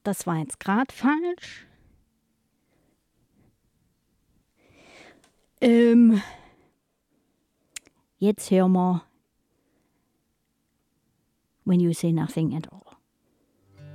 das war jetzt gerade falsch. Jetzt hören wir When You Say Nothing at All.